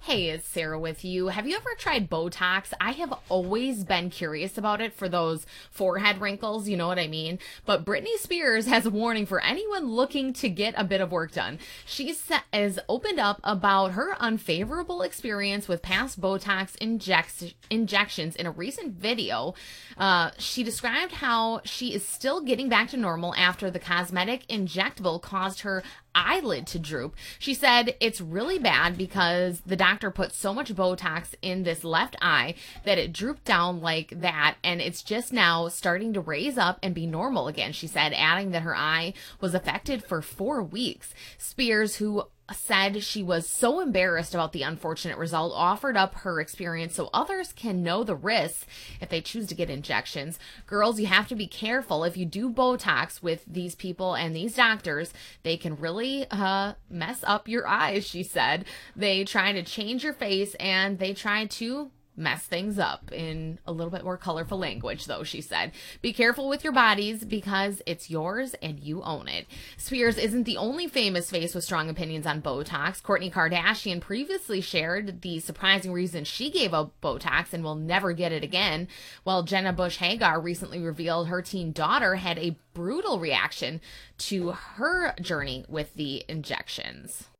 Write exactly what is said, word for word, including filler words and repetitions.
Hey, it's Sarah with you. Have you ever tried Botox? I have always been curious about it for those forehead wrinkles, you know what I mean? But Britney Spears has a warning for anyone looking to get a bit of work done. She has opened up about her unfavorable experience with past Botox inject- injections in a recent video. Uh, she described how she is still getting back to normal after the cosmetic injectable caused her eyelid to droop. She said it's really bad because the doctor put so much Botox in this left eye that it drooped down like that, and it's just now starting to raise up and be normal again, she said, adding that her eye was affected for four weeks. Spears, who said she was so embarrassed about the unfortunate result, offered up her experience so others can know the risks if they choose to get injections. Girls, you have to be careful. If you do Botox with these people and these doctors, they can really uh, mess up your eyes, she said. They try to change your face and they try to mess things up in a little bit more colorful language, though, she said. Be careful with your bodies because it's yours and you own it. Spears isn't the only famous face with strong opinions on Botox. Kourtney Kardashian previously shared the surprising reason she gave up Botox and will never get it again, while Jenna Bush Hagar recently revealed her teen daughter had a brutal reaction to her journey with the injections.